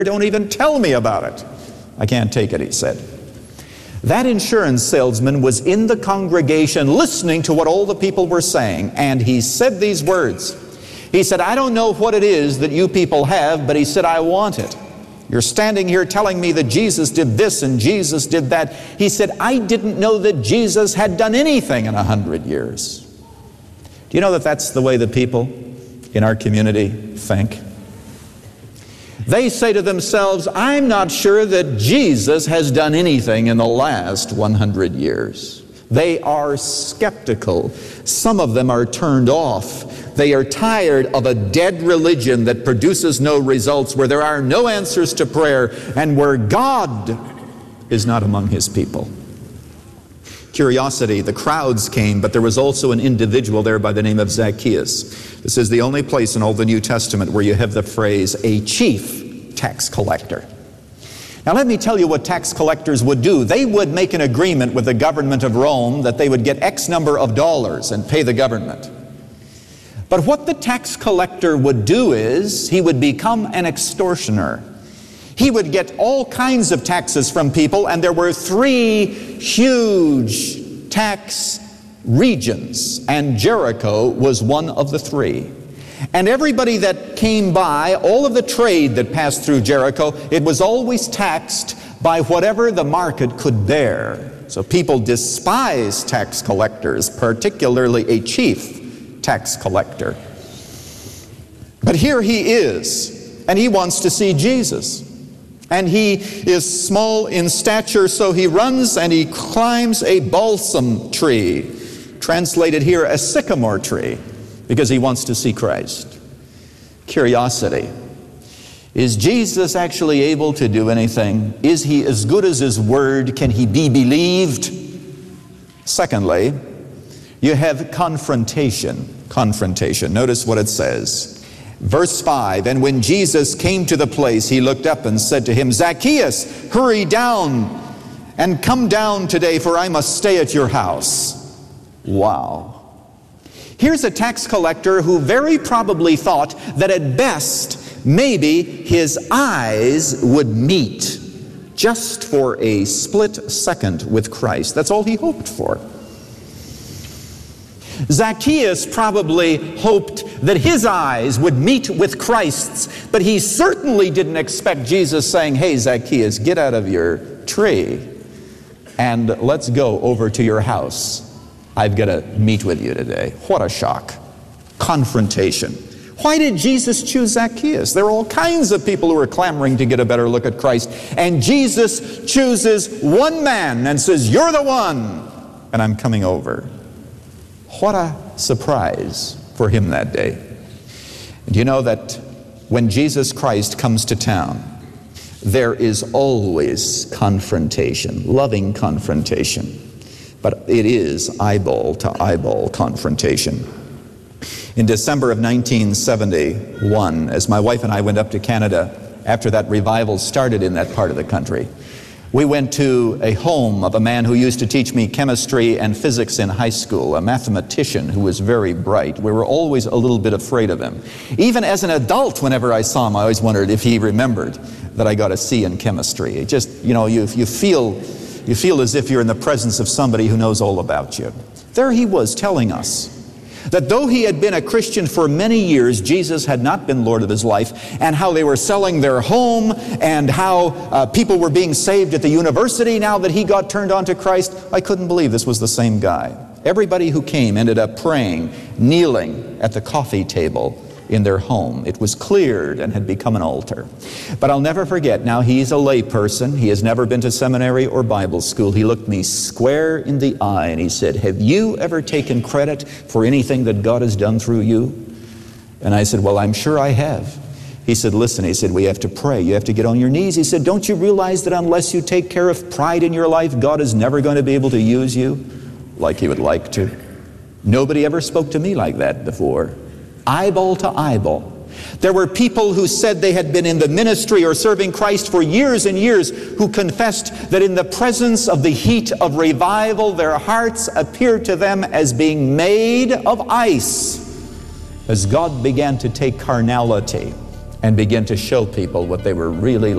Don't even tell me about it. I can't take it, he said. That insurance salesman was in the congregation listening to what all the people were saying, and he said these words. He said, I don't know what it is that you people have, but he said, I want it. You're standing here telling me that Jesus did this and Jesus did that. He said, I didn't know that Jesus had done anything in 100 years. Do you know that that's the way the people in our community think? They say to themselves, I'm not sure that Jesus has done anything in the last 100 years. They are skeptical. Some of them are turned off. They are tired of a dead religion that produces no results, where there are no answers to prayer, and where God is not among His people. Curiosity, the crowds came, but there was also an individual there by the name of Zacchaeus. This is the only place in all the New Testament where you have the phrase, a chief tax collector. Now let me tell you what tax collectors would do. They would make an agreement with the government of Rome that they would get X number of dollars and pay the government. But what the tax collector would do is, he would become an extortioner. He would get all kinds of taxes from people, and there were 3 huge tax regions, and Jericho was one of the 3. And everybody that came by, all of the trade that passed through Jericho, it was always taxed by whatever the market could bear. So people despise tax collectors, particularly a chief tax collector. But here he is, and he wants to see Jesus. And he is small in stature, so he runs and he climbs a balsam tree, translated here a sycamore tree, because he wants to see Christ. Curiosity. Is Jesus actually able to do anything? Is he as good as his word? Can he be believed? Secondly, you have confrontation. Confrontation. Notice what it says. Verse 5, and when Jesus came to the place, he looked up and said to him, Zacchaeus, hurry down and come down today, for I must stay at your house. Wow. Here's a tax collector who very probably thought that at best, maybe his eyes would meet just for a split second with Christ. That's all he hoped for. Zacchaeus probably hoped that his eyes would meet with Christ's, but he certainly didn't expect Jesus saying, hey, Zacchaeus, get out of your tree and let's go over to your house. I've got to meet with you today. What a shock. Confrontation. Why did Jesus choose Zacchaeus? There are all kinds of people who are clamoring to get a better look at Christ, and Jesus chooses one man and says, you're the one, and I'm coming over. What a surprise for him that day. Do you know that when Jesus Christ comes to town, there is always confrontation, loving confrontation, but it is eyeball-to-eyeball confrontation. In December of 1971, as my wife and I went up to Canada after that revival started in that part of the country, we went to a home of a man who used to teach me chemistry and physics in high school, a mathematician who was very bright. We were always a little bit afraid of him. Even as an adult, whenever I saw him, I always wondered if he remembered that I got a C in chemistry. It just, you know, you feel as if you're in the presence of somebody who knows all about you. There he was telling us that though he had been a Christian for many years, Jesus had not been Lord of his life, and how they were selling their home, and how people were being saved at the university now that he got turned on to Christ. I couldn't believe this was the same guy. Everybody who came ended up praying, kneeling at the coffee table in their home. It was cleared and had become an altar. But I'll never forget, now he's a lay person. He has never been to seminary or Bible school. He looked me square in the eye and he said, have you ever taken credit for anything that God has done through you? And I said, well, I'm sure I have. He said, listen, he said, we have to pray. You have to get on your knees. He said, don't you realize that unless you take care of pride in your life, God is never going to be able to use you like he would like to? Nobody ever spoke to me like that before. Eyeball to eyeball. There were people who said they had been in the ministry or serving Christ for years and years who confessed that in the presence of the heat of revival, their hearts appeared to them as being made of ice as God began to take carnality and begin to show people what they were really